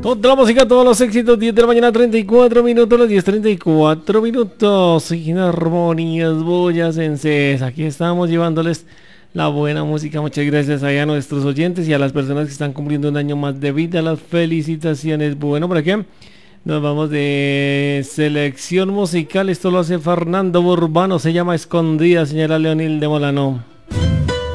Toda la música, todos los éxitos, 10 de la mañana, 34 minutos, las 10:34 minutos. Sin armonías boyacenses. Aquí estamos llevándoles la buena música. Muchas gracias a nuestros oyentes y a las personas que están cumpliendo un año más de vida. Las felicitaciones. Bueno, por aquí nos vamos de selección musical. Esto lo hace Fernando Burbano. Se llama Escondida, señora Leonil de Molano.